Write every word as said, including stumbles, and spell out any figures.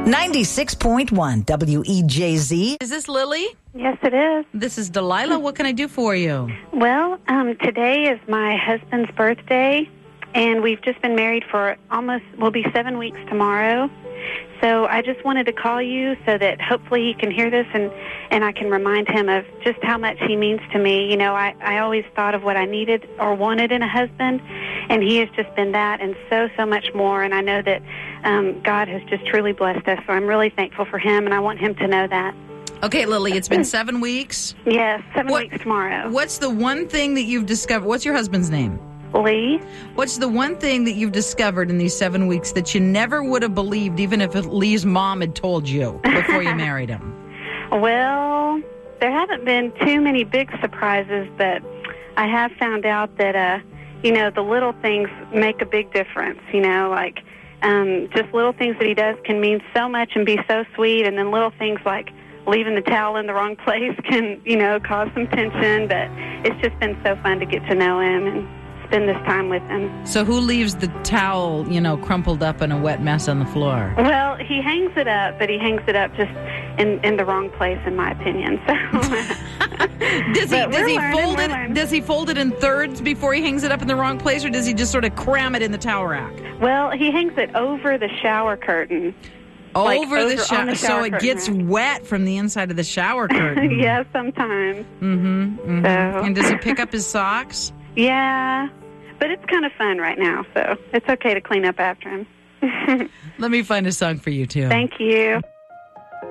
ninety-six point one W E J Z. Is this Lily? Yes, it is. This is Delilah. What can I do for you? Well, um, today is my husband's birthday, and we've just been married for almost, we'll be seven weeks tomorrow. So I just wanted to call you so that hopefully he can hear this and, and I can remind him of just how much he means to me. You know, I, I always thought of what I needed or wanted in a husband, and he has just been that and so, so much more. And I know that um, God has just truly blessed us, so I'm really thankful for him, and I want him to know that. Okay, Lily, it's been seven weeks. Yes, seven What- weeks tomorrow. What's the one thing that you've discovered? What's your husband's name? Lee? What's the one thing that you've discovered in these seven weeks that you never would have believed, even if Lee's mom had told you before you married him? Well, there haven't been too many big surprises, but I have found out that, uh, you know, the little things make a big difference, you know, like um, just little things that he does can mean so much and be so sweet, and then little things like leaving the towel in the wrong place can, you know, cause some tension, but it's just been so fun to get to know him and spend this time with him. So who leaves the towel, you know, crumpled up in a wet mess on the floor? Well, he hangs it up, but he hangs it up just in, in the wrong place, in my opinion. So, Does he But does we're he learning, fold we're it learning. does he fold it in thirds before he hangs it up in the wrong place, or does he just sort of cram it in the towel rack? well, he hangs it over the shower curtain. Like over, over the, on shower, the so shower it curtain gets rack. wet from the inside of the shower curtain. Yeah, sometimes. Mm-hmm, mm-hmm. So- And does he pick up his socks? Yeah, but it's kind of fun right now, so it's okay to clean up after him. Let me find a song for you, too. Thank you.